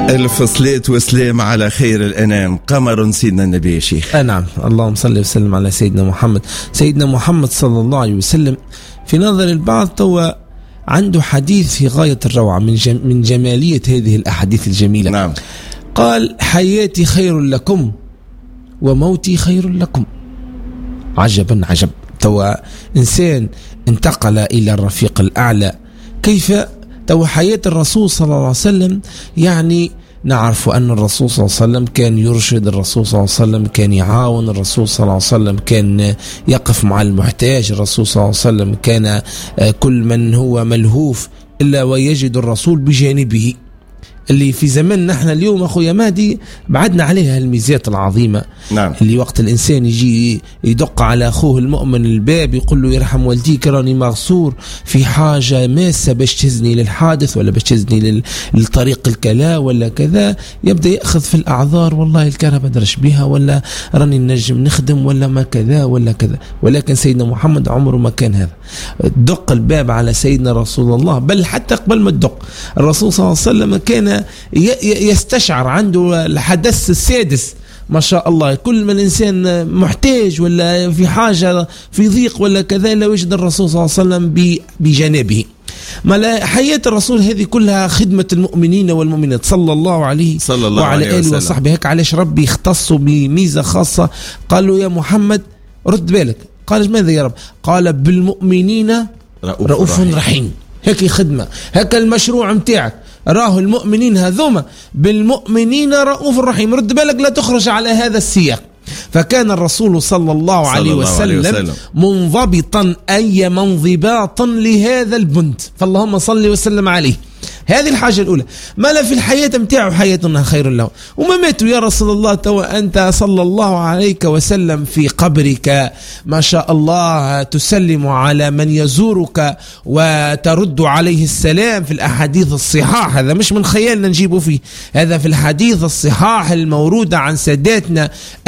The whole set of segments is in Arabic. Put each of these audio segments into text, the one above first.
ألف صلاة وسلام على خير الأنام قمر سيدنا النبي يا شيخ. نعم، اللهم صل وسلم على سيدنا محمد. سيدنا محمد صلى الله عليه وسلم في نظر البعض توا عنده حديث في غاية الروعة من جمالية هذه الأحاديث الجميلة. نعم. قال: حياتي خير لكم وموتي خير لكم. عجبا عجب، توا إنسان انتقل إلى الرفيق الأعلى، كيف تو حياة الرسول صلى الله عليه وسلم؟ يعني نعرف أن الرسول صلى الله عليه وسلم كان يرشد، الرسول صلى الله عليه وسلم كان يعاون، الرسول صلى الله عليه وسلم كان يقف مع المحتاج، الرسول صلى الله عليه وسلم كان كل من هو ملهوف إلا ويجد الرسول بجانبه، اللي في زمن نحن اليوم أخويا مهدي بعدنا عليها الميزات العظيمة. نعم. اللي وقت الإنسان يجي يدق على أخوه المؤمن الباب يقول له: يرحم والديك راني مغصور في حاجة ماسة باش تهزني للحادث ولا باش تهزني للطريق الكلا ولا كذا، يبدأ يأخذ في الأعذار: والله الكهرباء درش بها، ولا راني نجم نخدم، ولا ما كذا ولا كذا. ولكن سيدنا محمد عمره ما كان هذا. دق الباب على سيدنا رسول الله، بل حتى قبل ما تدق الرسول صلى الله عليه وسلم كان يستشعر، عنده الحدث السادس ما شاء الله، كل ما الإنسان محتاج ولا في حاجة في ضيق ولا كذا لا يوجد الرسول صلى الله عليه وسلم بجانبه. ما حياة الرسول هذه كلها خدمة المؤمنين والمؤمنات صلى الله عليه وعلى آله وصحبه. هيك علاش ربي يختصوا بميزة خاصة، قالوا: يا محمد رد بالك. قال: ماذا يا رب؟ قال: بالمؤمنين رؤوف رحيم. هيك خدمة، هيك المشروع متاعك، راه المؤمنين هذوما بالمؤمنين رؤوف رحيم. رد بالك لا تخرج على هذا السياق. فكان الرسول صلى الله عليه وسلم منضبطا أي منضباط لهذا البنت، فاللهم صل وسلم عليه. هذه الحاجة الأولى. ما لا في الحياة متاعه حياتنا خير له، وما ماتوا يا رسول الله توا أنت صلى الله عليك وسلم في قبرك ما شاء الله تسلم على من يزورك وترد عليه السلام في الأحاديث الصحاح. هذا مش من خيالنا نجيبه فيه، هذا في الحديث الصحاح الموروده عن ساداتنا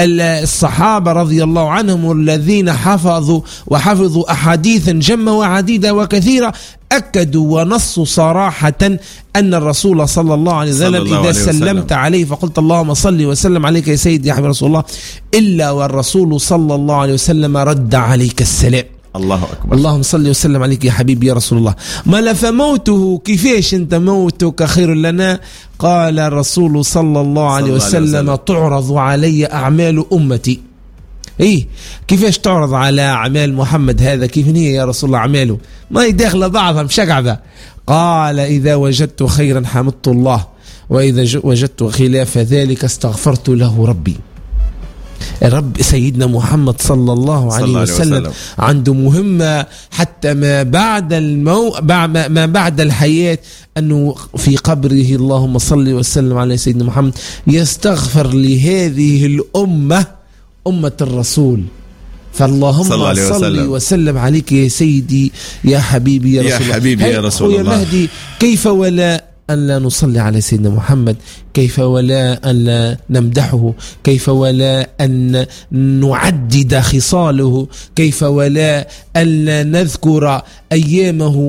الصحابة رضي الله عنهم الذين حفظوا أحاديث جمة وعديدة وكثيرة، أكدوا ونصوا صراحة أن الرسول صلى الله عليه وسلم إذا سلمت عليه فقلت اللهم صل وسلم عليك يا سيدي يا حبيب رسول الله، إلا والرسول صلى الله عليه وسلم رد عليك السلام. الله أكبر. اللهم صل وسلم عليك يا حبيبي يا رسول الله. ما لا فموته كيفاش أنت موتك خير لنا؟ قال الرسول صلى الله عليه وسلم: تعرض علي أعمال أمتي. ايه كيفاش تعرض على اعمال محمد هذا؟ كيف هي يا رسول الله اعماله؟ ما يداخل بعضها مشقعبه. قال: اذا وجدت خيرا حمدت الله، واذا وجدت خلاف ذلك استغفرت له ربي. الرب سيدنا محمد صلى الله عليه وسلم عنده مهمة حتى ما بعد الحياة، أنه في قبره اللهم صل وسلم على سيدنا محمد يستغفر لهذه الأمة، أمة الرسول. فاللهم صل وسلم عليك يا سيدي يا حبيبي يا رسول الله. يا حبيبي يا رسول الله. يا مهدي، كيف ولا أن لا نصلي على سيدنا محمد؟ كيف ولا أن لا نمدحه؟ كيف ولا أن نعدد خصاله؟ كيف ولا أن لا نذكر أيامه